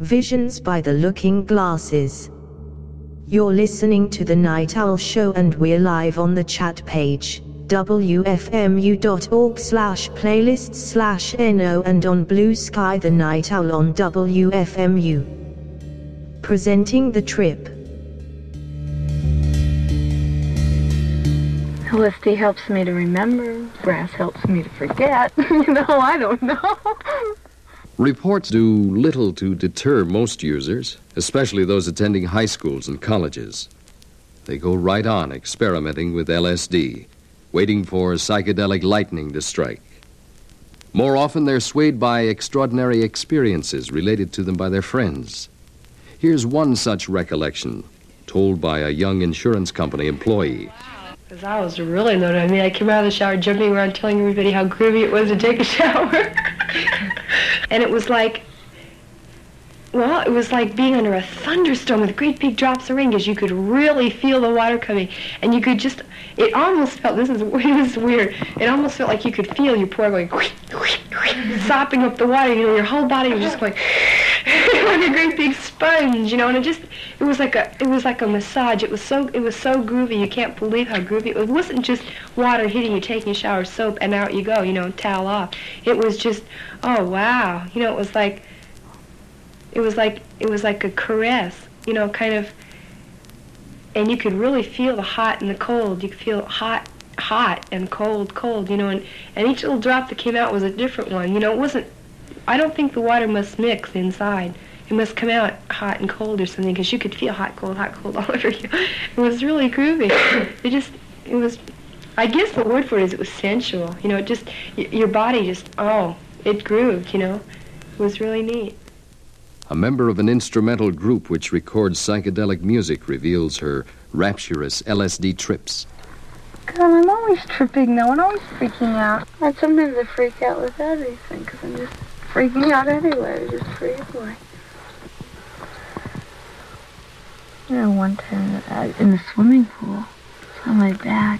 Visions by the Looking Glasses. You're listening to The Night Owl Show and we're live on the chat page, wfmu.org/playlists/no and on Blue Sky The Night Owl on WFMU. Presenting the trip. LSD helps me to remember, brass helps me to forget. I don't know. Reports do little to deter most users, especially those attending high schools and colleges. They go right on experimenting with LSD, waiting for psychedelic lightning to strike. More often, they're swayed by extraordinary experiences related to them by their friends. Here's one such recollection, told by a young insurance company employee. Because I was really loaded. I came out of the shower jumping around telling everybody how groovy it was to take a shower. And it was like being under a thunderstorm with great big drops of rain, because you could really feel the water coming. And you could just, it almost felt, it was weird, it almost felt like you could feel your pore going, sopping up the water, your whole body was just going, like a great big sponge, and it was like a massage. It was so groovy. You can't believe how groovy it was. It wasn't just water hitting you, taking a shower, soap, and out you go, towel off. It was just, oh wow, it was like a caress, kind of, and you could really feel the hot and the cold. You could feel hot and cold, and each little drop that came out was a different one. It wasn't, I don't think the water must mix inside. It must come out hot and cold or something, because you could feel hot, cold all over you. It was really groovy. It was, I guess the word for it is it was sensual. It just, your body just, it grooved, It was really neat. A member of an instrumental group which records psychedelic music reveals her rapturous LSD trips. God, I'm always tripping though, and always freaking out. And sometimes I freak out with everything, because I'm just freaking out anyway, just free away. One time in the swimming pool, on my back,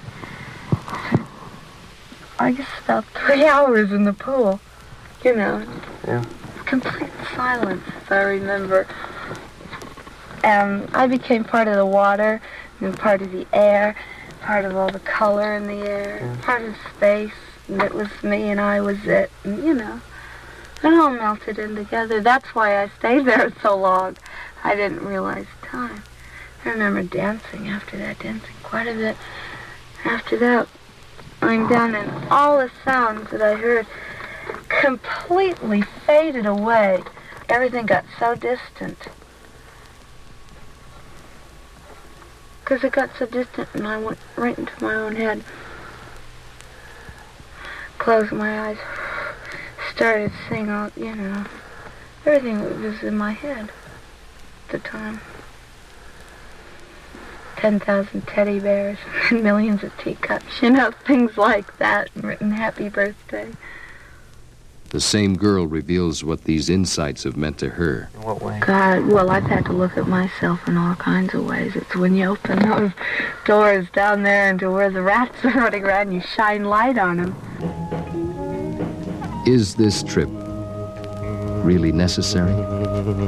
I guess about 3 hours in the pool, Yeah. Complete silence, if I remember. And I became part of the water, and part of the air, part of all the color in the air, part of space, and it was me and I was it, and it all melted in together. That's why I stayed there so long. I didn't realize time. I remember dancing after that, dancing quite a bit. After that, lying down, and all the sounds that I heard completely faded away. Everything got so distant. Because it got so distant, and I went right into my own head. Closed my eyes, started singing all, everything was in my head at the time. 10,000 teddy bears and millions of teacups, things like that, and written happy birthday. The same girl reveals what these insights have meant to her. In what way? God, well, I've had to look at myself in all kinds of ways. It's when you open those doors down there into where the rats are running around, you shine light on them. Is this trip really necessary?